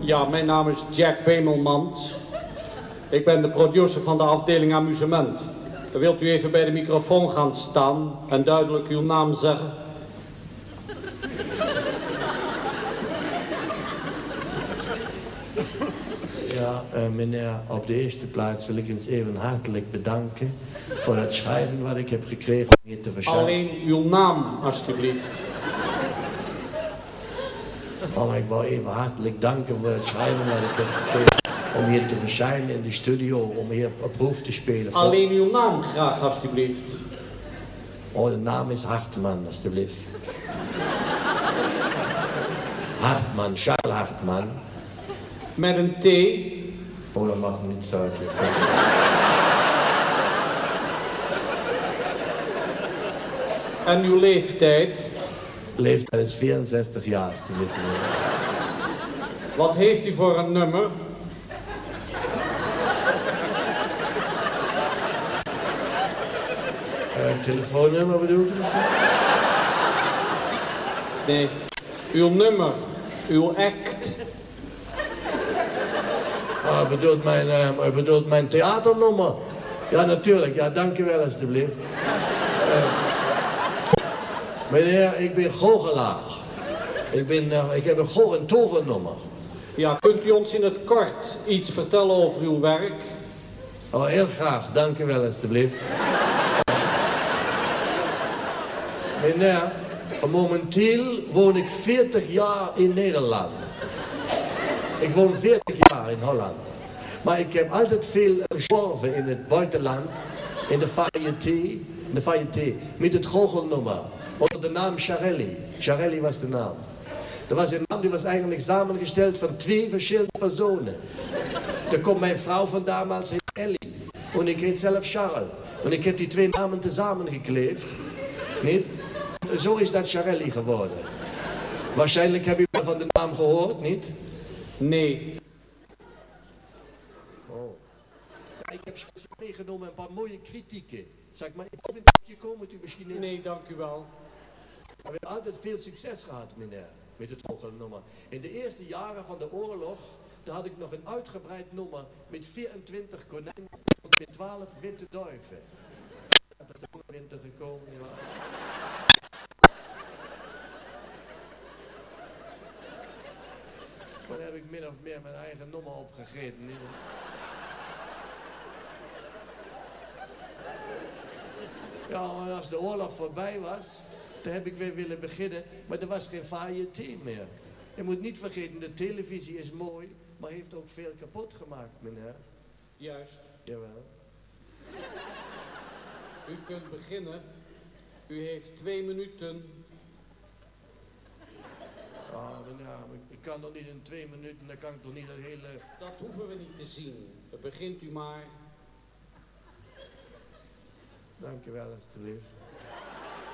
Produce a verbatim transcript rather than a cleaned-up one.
Ja, mijn naam is Jack Bemelmans. Ik ben de producer van de afdeling amusement. Wilt u even bij de microfoon gaan staan en duidelijk uw naam zeggen? Ja, uh, meneer, op de eerste plaats wil ik eens even hartelijk bedanken voor het schrijven wat ik heb gekregen om hier te verschijnen. Alleen uw naam, alstublieft. Oh, maar ik wou even hartelijk danken voor het schrijven wat ik heb gekregen om hier te verschijnen in de studio, om hier op proef te spelen. Alleen uw naam graag, alstublieft. Oh, de naam is Hartman, alstublieft. Hartman, Charles Hartman. Met een T. Oh, dat mag niet zo uit. En uw leeftijd? Leeftijd is vierenzestig jaar, alstublieft. Wat heeft u voor een nummer? Uh, telefoonnummer bedoelt u misschien? Nee, uw nummer, uw act. Ah, bedoelt mijn, uh, bedoelt mijn theaternummer? Ja, natuurlijk. Ja, dank u wel, alstublieft. Uh, meneer, ik ben goochelaar. Ik, ben, uh, ik heb een, go een tovernummer. Ja, kunt u ons in het kort iets vertellen over uw werk? Oh, heel graag. Dank u wel, alstublieft. Meneer, momenteel woon ik veertig jaar in Nederland. Ik woon veertig jaar in Holland. Maar ik heb altijd veel gezworven in het buitenland, in de variété, de variété, met het goochelnummer, onder de naam Charelli. Charelli was de naam. Dat was een naam die was eigenlijk samengesteld van twee verschillende personen. Daar komt mijn vrouw vandaan, als heet Ellie. En ik heet zelf Charles. En ik heb die twee namen tezamen gekleefd. Niet? Zo is dat Charelli geworden. Waarschijnlijk heb u wel van de naam gehoord, niet? Nee. Oh. Ja, ik heb speciaal meegenomen een paar mooie kritieken. Zeg maar, even je komen u misschien in. Nee, dank u wel. We hebben altijd veel succes gehad, meneer, met het goochelnummer. In de eerste jaren van de oorlog, daar had ik nog een uitgebreid nummer met vierentwintig konijnen en met twaalf witte duiven. Dat is ook nog winter gekomen, ja. Maar dan heb ik min of meer mijn eigen nummer opgegeten. Niet? Ja, maar als de oorlog voorbij was, dan heb ik weer willen beginnen, maar er was geen variété meer. Je moet niet vergeten, de televisie is mooi, maar heeft ook veel kapot gemaakt, meneer. Juist. Jawel. U kunt beginnen. U heeft twee minuten. Ah, meneer, ik kan toch niet in twee minuten, dan kan ik toch niet het hele... Dat hoeven we niet te zien. Dan begint u maar. Dank u wel, alstublieft.